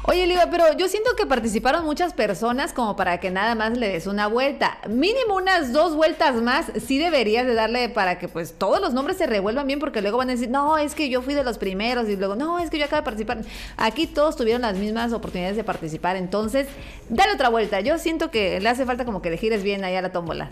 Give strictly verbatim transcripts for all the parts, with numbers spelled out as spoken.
Oye, Liva, pero yo siento que participaron muchas personas como para que nada más le des una vuelta. Mínimo unas dos vueltas más sí deberías de darle para que pues todos los nombres se revuelvan bien, porque luego van a decir, no, es que yo fui de los primeros, y luego, no, es que yo acabo de participar. Aquí todos tuvieron las mismas oportunidades de participar, entonces dale otra vuelta. Yo siento que le hace falta como que le gires bien ahí a la tómbola.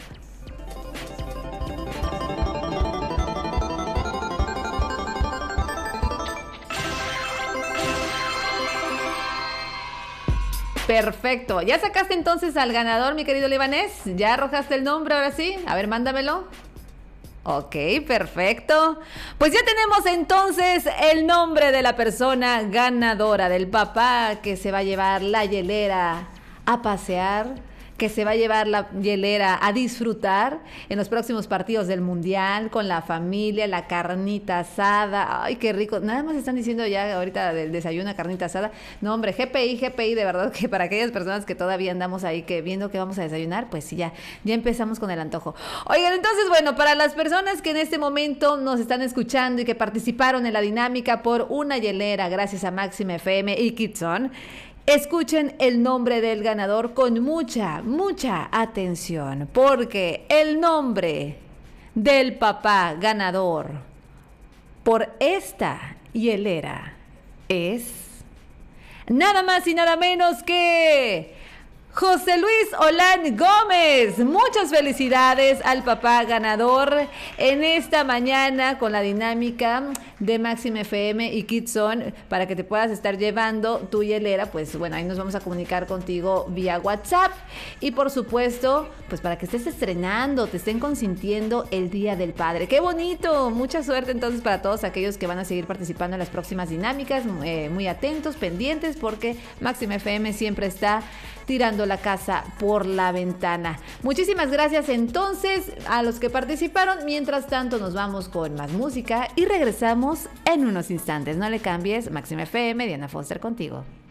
Perfecto. ¿Ya sacaste entonces al ganador, mi querido libanés? ¿Ya arrojaste el nombre ahora sí? A ver, mándamelo. Ok, perfecto. Pues ya tenemos entonces el nombre de la persona ganadora, del papá que se va a llevar la hielera a pasear, que se va a llevar la hielera a disfrutar en los próximos partidos del Mundial, con la familia, la carnita asada. Ay, qué rico. Nada más están diciendo ya ahorita del desayuno, carnita asada. No, hombre, G P I, G P I, de verdad que para aquellas personas que todavía andamos ahí que viendo que vamos a desayunar, pues sí, ya, ya empezamos con el antojo. Oigan, entonces, bueno, para las personas que en este momento nos están escuchando y que participaron en la dinámica por una hielera gracias a Máxima F M y Kidzon, escuchen el nombre del ganador con mucha, mucha atención, porque el nombre del papá ganador por esta hielera es nada más y nada menos que José Luis Olán Gómez. Muchas felicidades al papá ganador en esta mañana con la dinámica de Máxima F M y Kidzon para que te puedas estar llevando tu hielera. Pues bueno, ahí nos vamos a comunicar contigo vía WhatsApp y por supuesto, pues para que estés estrenando, te estén consintiendo el Día del Padre. ¡Qué bonito! Mucha suerte entonces para todos aquellos que van a seguir participando en las próximas dinámicas. Eh, muy atentos, pendientes, porque Máxima F M siempre está tirando la casa por la ventana. Muchísimas gracias entonces a los que participaron. Mientras tanto nos vamos con más música y regresamos en unos instantes. No le cambies. Máxima F M, Diana Foster contigo.